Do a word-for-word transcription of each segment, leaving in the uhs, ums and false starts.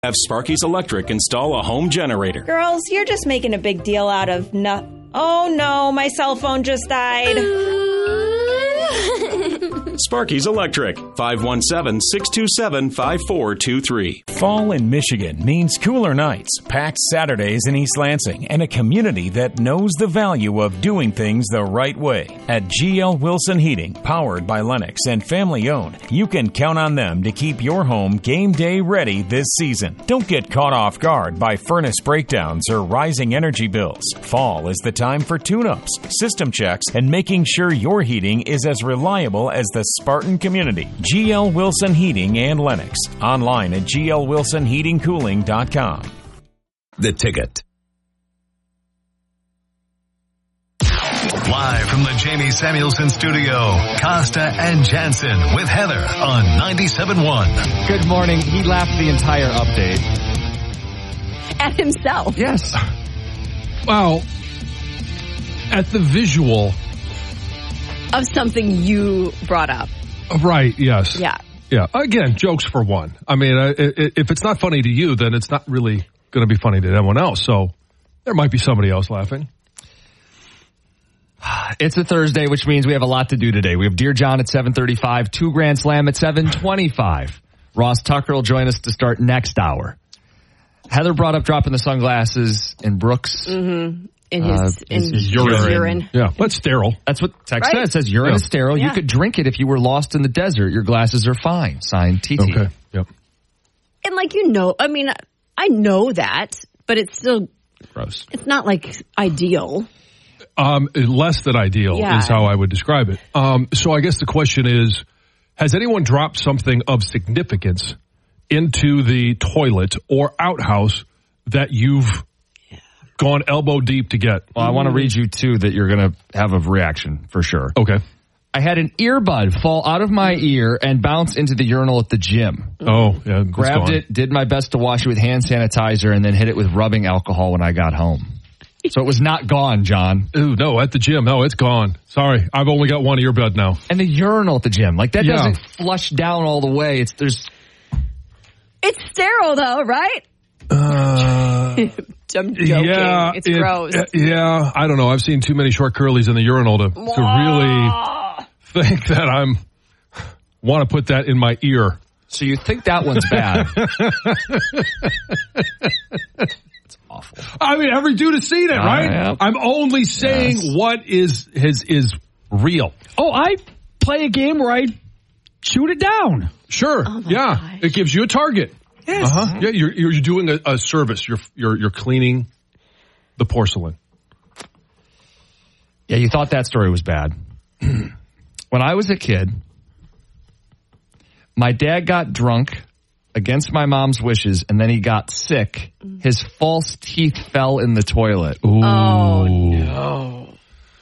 Have Sparky's Electric install a home generator. Girls, you're just making a big deal out of no. Oh no, my cell phone just died. Sparky's Electric, five one seven, six two seven, five four two three. Fall in Michigan means cooler nights, packed Saturdays in East Lansing, and a community that knows the value of doing things the right way. At G L Wilson Heating, powered by Lennox and family owned, you can count on them to keep your home game day ready this season. Don't get caught off guard by furnace breakdowns or rising energy bills. Fall is the time for tune-ups, system checks, and making sure your heating is as reliable as the Spartan community. G L Wilson Heating and Lennox. Online at G L Wilson Heating Cooling dot com. The Ticket. Live from the Jamie Samuelson studio, Costa and Jansen with Heather on ninety-seven point one. Good morning. He laughed the entire update. At himself. Yes. Wow. At the visual. Of something you brought up. Right, yes. Yeah. Yeah. Again, jokes for one. I mean, uh, if it's not funny to you, then it's not really going to be funny to anyone else. So there might be somebody else laughing. It's a Thursday, which means we have a lot to do today. We have Dear John at seven thirty-five, two Grand Slam at seven twenty-five. Ross Tucker will join us to start next hour. Heather brought up dropping the sunglasses in Brooks. Mm-hmm. In his, uh, in his, his urine. urine. Yeah, that's sterile. That's what text right? says. It says urine yeah. is sterile. Yeah. You could drink it if you were lost in the desert. Your glasses are fine. Signed, T T. Okay, yep. And like, you know, I mean, I know that, but it's still gross. It's not like ideal. Um, less than ideal yeah. is how I would describe it. Um, so I guess the question is, has anyone dropped something of significance into the toilet or outhouse that you've yeah. gone elbow deep to get? Well, I want to read you two that you're going to have a reaction for sure. Okay. I had an earbud fall out of my ear and bounce into the urinal at the gym. Oh, yeah. Grabbed gone. it, did my best to wash it with hand sanitizer, and then hit it with rubbing alcohol when I got home. So it was not gone, John. Ooh, no, at the gym. No, it's gone. Sorry. I've only got one earbud now. And the urinal at the gym. Like, that Yeah. doesn't flush down all the way. It's, there's... It's sterile, though, right? Uh, I'm joking. yeah, it's it, gross. uh, yeah, I don't know. I've seen too many short curlies in the urinal to, to really think that I'm want to put that in my ear. So you think that one's bad? It's awful. I mean, every dude has seen it, Uh, right? yeah. I'm only saying Yes. what is is is real. Oh, I play a game where I shoot it down. Sure. Oh my yeah, gosh. it gives you a target. Yes. Uh-huh. Yeah, you're you're doing a, a service. You're you're you're cleaning the porcelain. Yeah, you thought that story was bad. When I was a kid, my dad got drunk against my mom's wishes, and then he got sick. His false teeth fell in the toilet. Ooh. Oh, no.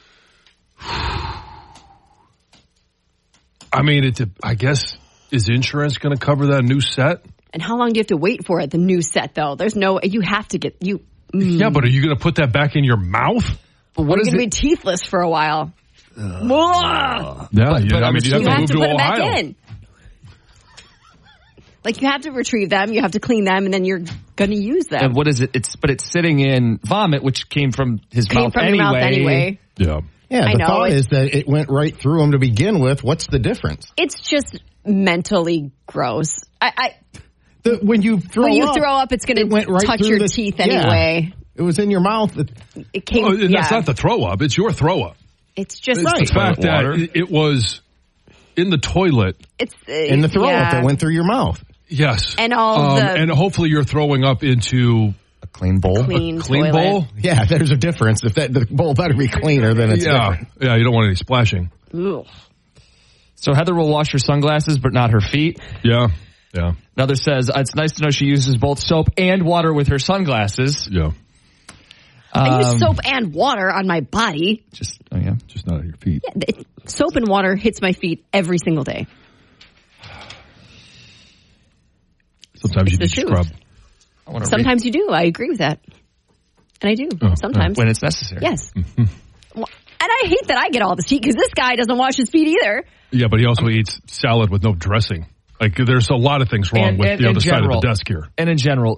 I mean, it. I guess is insurance going to cover that new set? And how long do you have to wait for it, the new set, though? There's no, you have to get, you. Mm. Yeah, but are you going to put that back in your mouth? But what You're is going to it? be teethless for a while. Uh, Yeah, But- you, but I I'm mean, you have you to have move to to, put them Ohio. back in. Like, you have to retrieve them, you have to clean them, and then you're going to use them. And what is it? It's but it's sitting in vomit, which came from his Came mouth from anyway. your mouth anyway. Yeah. Yeah, I the know, thought it's- is that it went right through him to begin with. What's the difference? It's just mentally gross. I, I The, when you throw when you up, throw up, it's going it went to right touch through your the- teeth yeah. anyway. It was in your mouth. It, It came. Oh, and yeah. that's not the throw up. It's your throw up. It's just It's the fact that water. it, it was in the toilet. it's uh, in the throw yeah. up that went through your mouth. Yes. And all um, the- and hopefully you're throwing up into A clean bowl. clean, a clean toilet. bowl. Yeah, there's a difference. If that the bowl better be cleaner, then it's yeah. different. Yeah, you don't want any splashing. Ugh. So Heather will wash her sunglasses, but not her feet. Yeah. Yeah. Another says it's nice to know she uses both soap and water with her sunglasses. Yeah. I Um, use soap and water on my body. Just oh yeah. Just not at your feet. Yeah, it, soap and water hits my feet every single day. Sometimes you It's need the to truth. scrub. I wanna Sometimes you do. I agree with that. And I do. Oh, Sometimes. read when it's necessary. Yes. Well, and I hate that I get all the heat because this guy doesn't wash his feet either. Yeah, but he also eats salad with no dressing. Like, there's a lot of things wrong And- with and the in other side general- of the desk here. And in general,